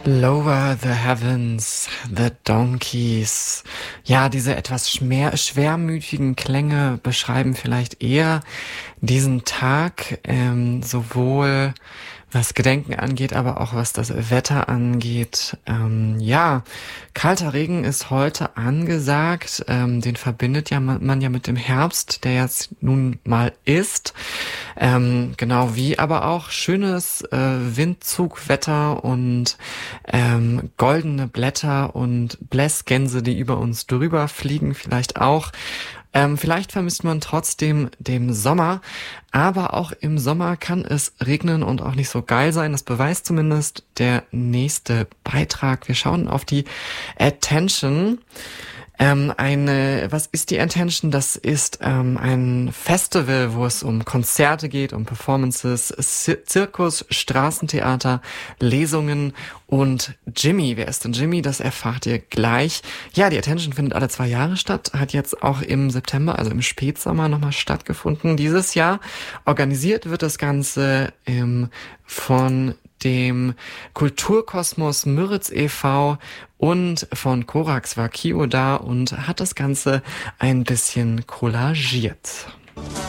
Lower the Heavens, the Donkeys. Ja, diese etwas schwermütigen Klänge beschreiben vielleicht eher diesen Tag, sowohl was Gedenken angeht, aber auch was das Wetter angeht. Ja, kalter Regen ist heute angesagt. Den verbindet ja man ja mit dem Herbst, der jetzt nun mal ist. Genau wie aber auch schönes Windzugwetter und goldene Blätter und Blässgänse, die über uns drüber fliegen, vielleicht auch. Vielleicht vermisst man trotzdem den Sommer, aber auch im Sommer kann es regnen und auch nicht so geil sein. Das beweist zumindest der nächste Beitrag. Wir schauen auf die Attention. Was ist die Attention? Das ist ein Festival, wo es um Konzerte geht, um Performances, Zirkus, Straßentheater, Lesungen und Jimmy. Wer ist denn Jimmy? Das erfahrt ihr gleich. Ja, die Attention findet alle 2 Jahre statt, hat jetzt auch im September, also im Spätsommer nochmal stattgefunden dieses Jahr. Organisiert wird das Ganze von dem Kulturkosmos Müritz e.V. und von Korax war Kio da und hat das Ganze ein bisschen collagiert.